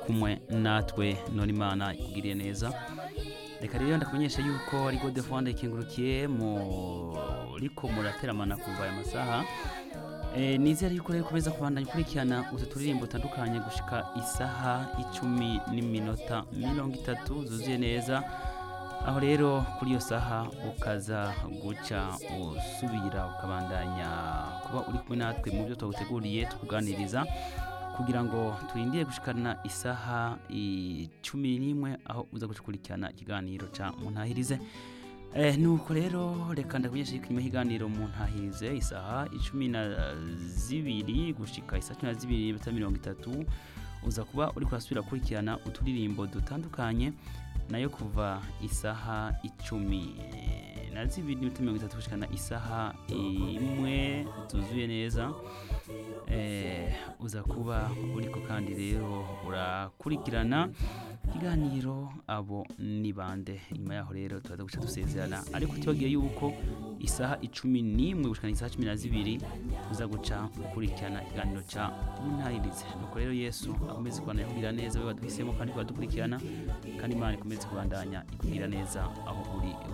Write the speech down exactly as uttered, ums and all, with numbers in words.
kumwe natwe none Imana ikugiriye neza. Reka rero ndakumenyesha yuko ari Gode Fwanda ikengurukiye muriko murateramana kuva aya masaha. Eh, nizere yuko rero komeza kubandanya ukurikirana utu turirimbo tandukanye gushika isaha icumi n'iminota mirongo itatu zuzuye neza. Aho rero kuri iyo saha ukaza guca usubira ukabandanya kuba uri kumwe natwe mu byo twaguteguriye tukuganiriza kugira ngo turindire gushikana isaha icumi n'imwe aho uza gukurikirana ikiganiro ca Muntahirize. Eh, nuko rero reka ndakumenyesha yuko ikiganiro Muntahirize isaha icumi na zibiri gushika isaha cumi na zibiri n'iminota mirongo itatu uza kuba uri kurasubira kurikirana uturirimbo dutandukanye nayo kuva isaha icumi na zibiri n'iminota mirongo itatu gushikana isaha imwe zuzuye neza. Eh, uza kuba uriko kandi rero urakurikirana ikiganiro abo ni bande. Nyuma yaho rero turaza guca dusezerana ariko tubagiye yuko isaha icumi n'imwe gushikana isaha cumi na zibiri uza guca ukurikirana ikiganiro ca Muntahirize. Nuko rero Yesu akomeze kubandanya kugira neza we waduhisemo kandi wadukurikirana kandi Imana ikomeze kubandanya ikugira neza aho uri